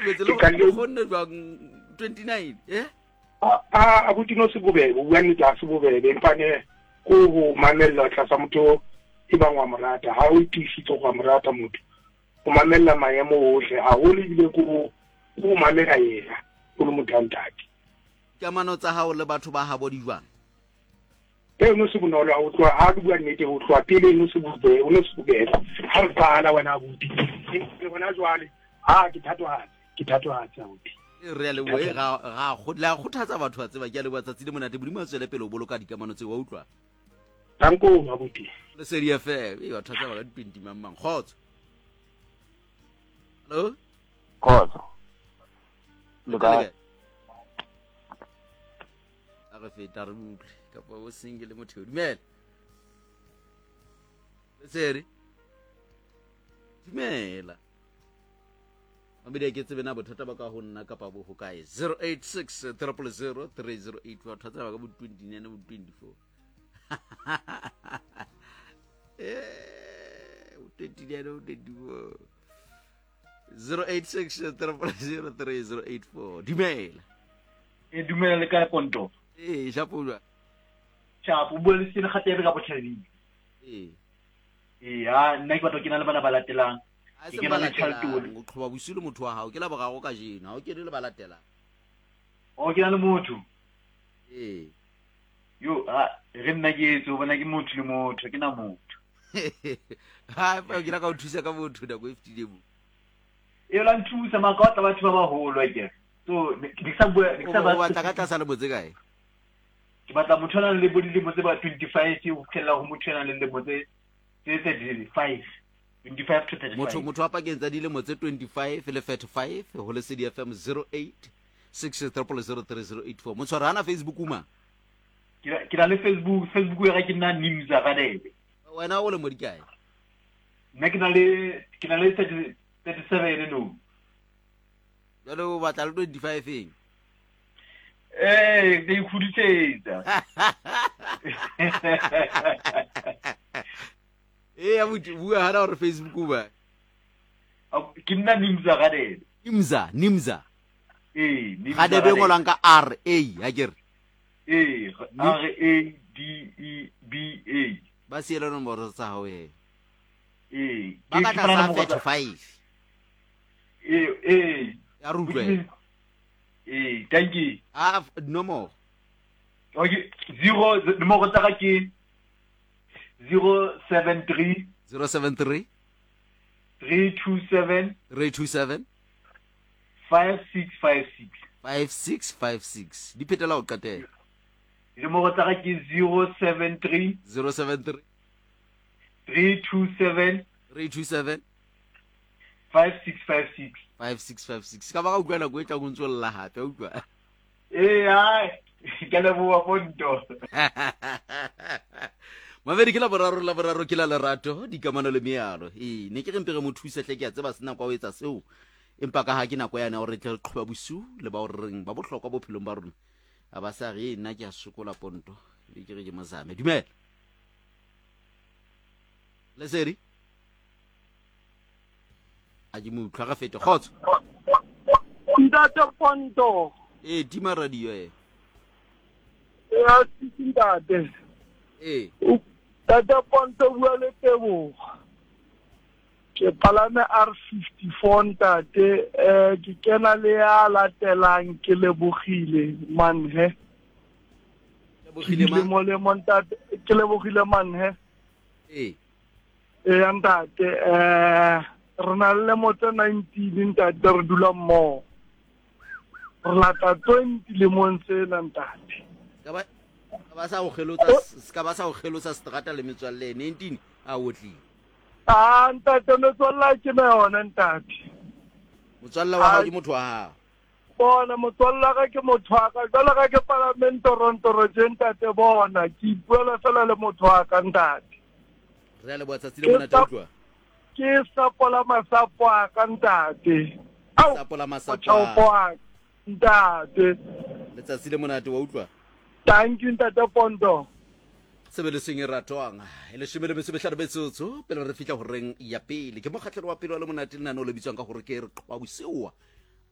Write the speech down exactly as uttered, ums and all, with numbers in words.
Wetse le go gonna ba twenty-nine eh a a botino se bobebe o bua nnete se bobebe empane ko go mamella tla sa motho e bang wa morata ha o tisitse go morata motho o mamella maemo ohle a go le bile ko go mamela yena o le motantati kamano tsa hao le batho ba habo di jwang e no se bonolo a o tloa ha bua nnete go tloa pele no se bobebe o no se bobebe ha re pala wena buti ke bona jwale ha ke thatwa ke thatwa tsa buti re le we ga ga go la go thatsa batho ba tseba ke le batsatsile monate bodimo a tswele pele o boloka dikamano tse wa utlwa tanko mabuti le serie F M e wa thatsa ba ka dipinti mamang khotso hello khotso loka a re feta re utlwe kapa o single motho dumela le seri dumela Mabidi ke tsebe na bothata ba ka ho nna kapa bo ho kae zero eight six zero zero zero three zero eight four thatsa ba ka bo twenty-nine bo twenty-four eh o twenty-nine o twenty-four zero eight six zero zero zero three zero eight four dumela e dumela le ka ponto eh japulwa chapo bo le sene khatebe ka botlhabedi eh eh ha nna ke batho ke na le bana ba latelang ke ke na le tšhelete go tlhoba bosilo motho wa hao ke la bogago ka jena ha o ke le ba latela o ke na le motho eh yo ha re nna ke etso bona ke motho le motho ke na motho ha ba ke la ka o thusa ka motho da go fifty mo e la nthusa ma ka tla batho ba baholo ke so ke sa bua ke sa ba tla ka tla sa le botse kae ke batla motho ana le bodi le botse ba twenty-five o khela go motho ana le le botse thirty-five twenty-five to thirty-five motho motho wa pakeng tsa dile motse twenty-five le thirty-five ho le C D F M zero eight six zero zero zero three zero eight four motshwara ana Facebook uma ke na le Facebook Facebook ya ke nna Nimza Radebe wena o le mo dikae nna ke na le ke na le thirty-seven no jalo ba tla le twenty-five eng eh ke khuditsetsa eh ya botse bua hana hore Facebook ba ke nna Nimza Radebe Nimza Nimza eh ga de bengolwang ka R A ha kere eh R A D E B A ba siela nomoro tsa hao e eh ba ka tla sa thirty-five eh eh ya rutlwe eh thank you ah nomoro okay zero nomoro tsa ka ke zero seven three zero seven three three two seven three two seven five six five six five six five six di phetela o qatela nomoro tsa ka ke zero seven three zero seven three three two seven three two seven five six five six five six five six ka ba ka utlwana go etla go ntsolla hape a utlwa eh ai ke le bua ponto Maveri ke la boraro la boraro ke la lerato dikamano le mealo e ne ke re mpere mo thusa tle ke a tseba sena kwa o etsa seo empa ka ha ke na kwa yana o re tle qhoba busu le ba o reng ba bohlokwa bophelong ba rona a ba sa re nna ke a sokola ponto le ke re ke mazame dumela le seri a di mo tlhaga fete khotso ntate ponto e tima radio e ya ntate e Tata Ponto bua le Tebo ke palame R fifty-four ntate eh ke kena le ya latelang ke lebogile manhe lebogile man mo le montate ke lebogile manhe e e ntate eh rena le motse nineteen ntate re dula mmo re lata twenty le monse ntate ka ba ba sa go gelotsa ska ba sa go gelotsa strata le metswalle nineteen a otli ah ntate metswalle ke me yona ntate motswalla wa ga ke motho wa ha bona motswalla ga ke motho wa ka jala ga ke parlamento rontoro je ntate bona ke ipuela fela le motho wa ka ntate re le botsa tsile mona tlotlwa ke sapola masapo a ka ntate au sapola masapo a ntate le tsatsile mona te wa utlwa thank you ntate Ponto sebele seng ratwang ele shimele be se behlare betsotso pele re fitla go reng ya pele ke mo khatlero wa pele wa le monate nna no le bitswang ka gore ke re qhwa bosewa